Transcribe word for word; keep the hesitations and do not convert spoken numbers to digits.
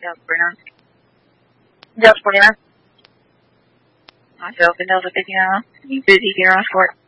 Delta forty-nine. Delta forty-nine. Myself and Delta fifty-nine. You busy here on Fort?